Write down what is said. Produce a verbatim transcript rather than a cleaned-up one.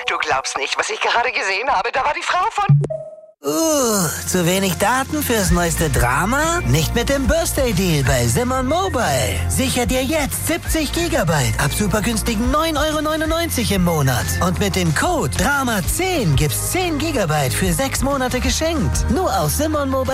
Du glaubst nicht, was ich gerade gesehen habe. Da war die Frau von... Uh, zu wenig Daten fürs neueste Drama? Nicht mit dem Birthday Deal bei Simon Mobile. Sicher dir jetzt siebzig Gigabyte ab super günstigen neun Euro neunundneunzig im Monat. Und mit dem Code Drama zehn gibt's zehn Gigabyte für sechs Monate geschenkt. Nur auf Simon Mobile.